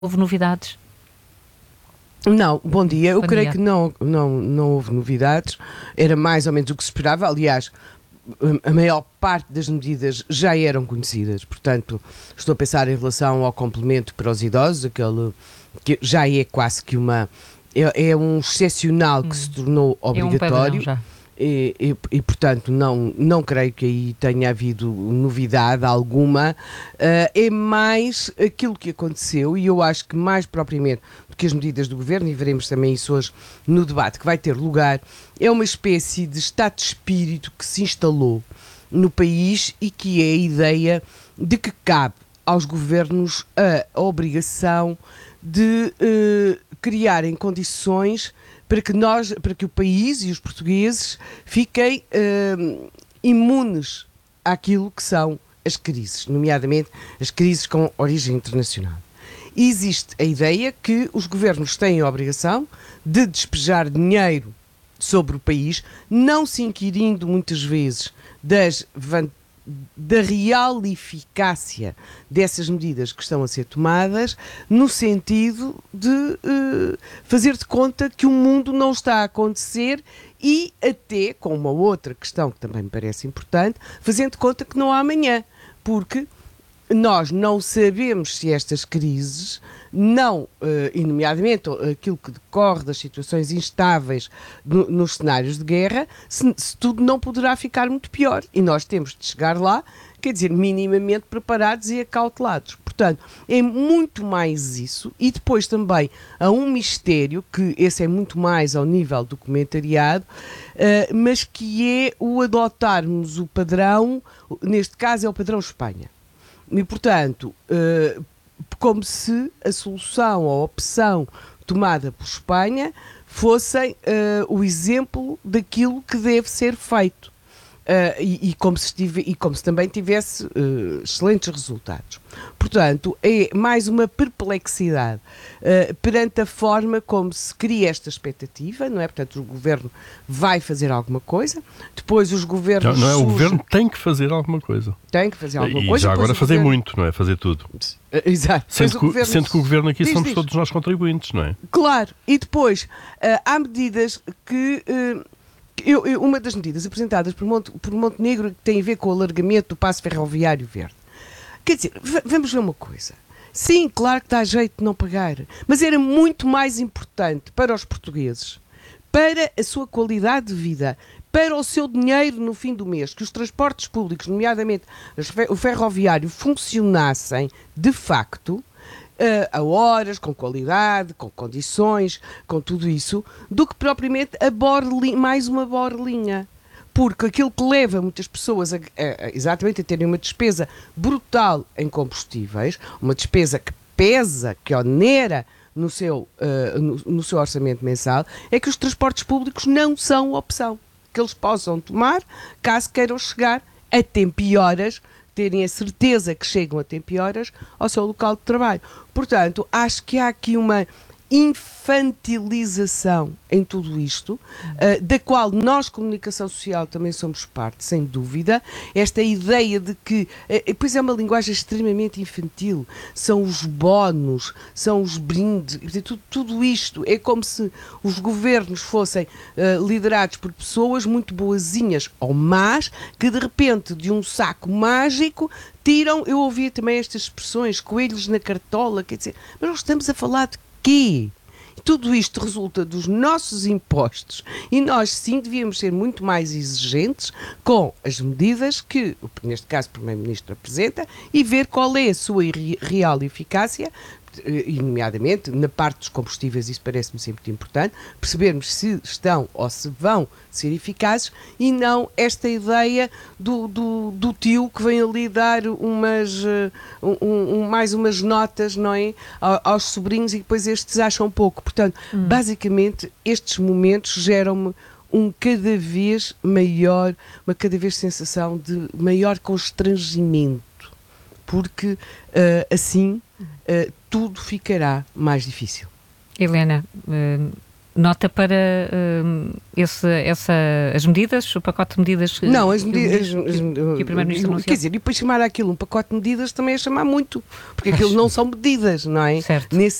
Houve novidades? Não, bom dia. Eu Bom creio dia. que não houve novidades. Era mais ou menos o que se esperava. Aliás, a maior parte das medidas já eram conhecidas. Portanto, estou a pensar em relação ao complemento para os idosos, aquele que já é quase que uma. É um excepcional que se tornou É um padrão obrigatório. já. Portanto, não creio que aí tenha havido novidade alguma. É mais aquilo que aconteceu, e eu acho que mais propriamente do que as medidas do governo, e veremos também isso hoje no debate que vai ter lugar, é uma espécie de estado de espírito que se instalou no país e que é a ideia de que cabe aos governos a obrigação de criarem condições para que o país e os portugueses fiquem imunes àquilo que são as crises, nomeadamente as crises com origem internacional. E existe a ideia que os governos têm a obrigação de despejar dinheiro sobre o país, não se inquirindo muitas vezes da real eficácia dessas medidas que estão a ser tomadas, no sentido de fazer de conta que o mundo não está a acontecer e até, com uma outra questão que também me parece importante, fazendo de conta que não há amanhã, porque nós não sabemos se estas crises não, e nomeadamente aquilo que decorre das situações instáveis nos cenários de guerra, se tudo não poderá ficar muito pior. E nós temos de chegar lá, quer dizer, minimamente preparados e acautelados. Portanto, é muito mais isso. E depois também há um mistério, que esse é muito mais ao nível do comentariado, mas que é o adotarmos o padrão, neste caso é o padrão Espanha. E, portanto, como se a solução ou a opção tomada por Espanha fossem o exemplo daquilo que deve ser feito. E como se também tivesse excelentes resultados. Portanto, é mais uma perplexidade perante a forma como se cria esta expectativa, não é? Portanto, o governo vai fazer alguma coisa, depois os governos. Não é, o governo tem que fazer alguma coisa. Tem que fazer alguma E coisa. já agora fazer governo... muito, não é? Fazer tudo. Exato. Sendo que o governo aqui somos diz. todos nós contribuintes, não é? Claro, e depois há medidas que. Uma das medidas apresentadas por Montenegro que tem a ver com o alargamento do passo ferroviário verde. Quer dizer, vamos ver uma coisa. Sim, claro que dá jeito de não pagar, mas era muito mais importante para os portugueses, para a sua qualidade de vida, para o seu dinheiro no fim do mês, que os transportes públicos, nomeadamente o ferroviário, funcionassem de facto a horas, com qualidade, com condições, com tudo isso, do que propriamente mais uma borlinha. Porque aquilo que leva muitas pessoas exatamente a terem uma despesa brutal em combustíveis, uma despesa que pesa, que onera no seu orçamento mensal, é que os transportes públicos não são opção. Que eles possam tomar, caso queiram chegar a tempo e horas, terem a certeza que chegam a tempo e horas ao seu local de trabalho. Portanto, acho que há aqui uma infantilização em tudo isto, da qual nós, comunicação social, também somos parte, sem dúvida. Esta ideia de que, pois é uma linguagem extremamente infantil, são os bónus, são os brindes, tudo isto é como se os governos fossem liderados por pessoas muito boazinhas ou más, que de repente de um saco mágico tiram, eu ouvia também estas expressões, coelhos na cartola, quer dizer, mas nós estamos a falar de quê? Tudo isto resulta dos nossos impostos e nós sim devíamos ser muito mais exigentes com as medidas que, neste caso, o Primeiro-Ministro apresenta e ver qual é a sua real eficácia, e nomeadamente na parte dos combustíveis, isso parece-me sempre muito importante, percebermos se estão ou se vão ser eficazes e não esta ideia do tio que vem ali dar mais umas notas, não é, aos sobrinhos e depois estes acham pouco. Portanto, basicamente, estes momentos geram-me uma cada vez sensação de maior constrangimento, porque assim tudo ficará mais difícil. Helena, nota para as medidas, o pacote de medidas não, as medidas que o Primeiro-Ministro anunciou? Quer dizer, e depois chamar aquilo um pacote de medidas também é chamar muito, porque aquilo não são medidas, não é? Certo. Nesse